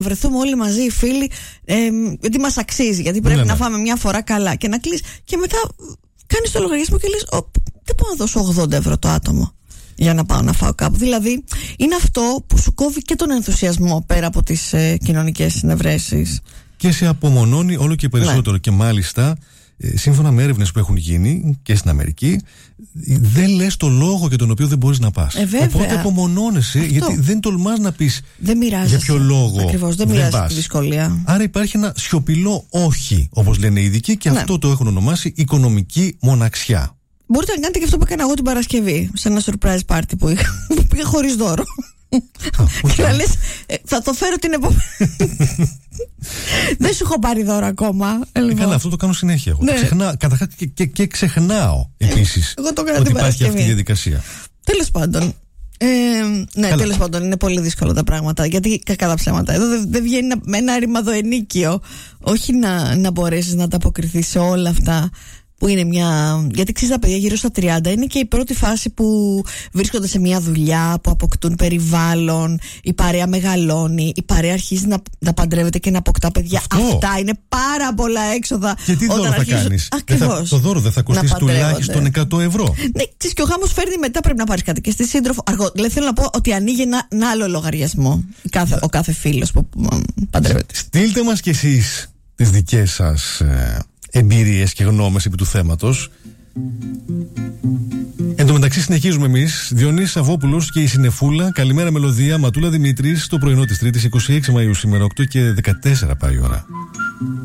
βρεθούμε όλοι μαζί οι φίλοι, γιατί μας αξίζει, γιατί πρέπει να φάμε μια φορά καλά και να κλείσει. Και μετά κάνεις το λογαριασμό και λες, δεν μπορώ να δώσω 80 ευρώ το άτομο για να πάω να φάω κάπου. Δηλαδή είναι αυτό που σου κόβει και τον ενθουσιασμό πέρα από τις κοινωνικές συνευρέσεις. Και σε απομονώνει όλο και περισσότερο. Ναι. Και μάλιστα, σύμφωνα με έρευνες που έχουν γίνει και στην Αμερική, δεν λες το λόγο για τον οποίο δεν μπορείς να πας. Οπότε απομονώνεσαι, γιατί δεν τολμάς να πεις για ποιο λόγο. Ακριβώς, δεν μοιράζεσαι τη δυσκολία. Άρα υπάρχει ένα σιωπηλό όχι, όπως λένε οι ειδικοί, και αυτό το έχουν ονομάσει οικονομική μοναξιά. Μπορείτε να κάνετε και αυτό που έκανα εγώ την Παρασκευή, σε ένα surprise party που πήγα χωρίς δώρο. Και να λες, θα το φέρω την επόμενη. Δεν σου έχω πάρει δώρο ακόμα. Καλά, αυτό το κάνω συνέχεια εγώ. Καταρχάς και ξεχνάω επίσης ότι υπάρχει αυτή η διαδικασία. Τέλος πάντων. Τέλος πάντων, είναι πολύ δύσκολο τα πράγματα. Γιατί κακά τα ψέματα. Εδώ δεν βγαίνει με ένα ρημαδοενίκιο. Όχι να μπορέσεις να ανταποκριθείς σε όλα αυτά. Που είναι γιατί ξέρεις, τα παιδιά γύρω στα 30 είναι και η πρώτη φάση που βρίσκονται σε μια δουλειά, που αποκτούν περιβάλλον, η παρέα μεγαλώνει, η παρέα αρχίζει να παντρεύεται και να αποκτά παιδιά. Αυτά είναι πάρα πολλά έξοδα. Και τι δώρο θα κάνεις? Το δώρο δεν θα κοστίσει τουλάχιστον 100 ευρώ. Ναι, και ο γάμος φέρνει μετά, πρέπει να πάρεις κάτι και στη σύντροφο. Δηλαδή θέλω να πω ότι ανοίγει ένα άλλο λογαριασμό ο κάθε φίλος που παντρεύεται. Στείλτε μας κι εσείς τις δικές σας εμπειρίες και γνώμες επί του θέματος. Εν τω μεταξύ συνεχίζουμε εμείς, Διονύσης Σαββόπουλος και η Συνεφούλα. Καλημέρα Μελωδία, Ματούλα Δημήτρης, το πρωινό της Τρίτης 26 Μαΐου σήμερα, 8 και 14 πάει η ώρα.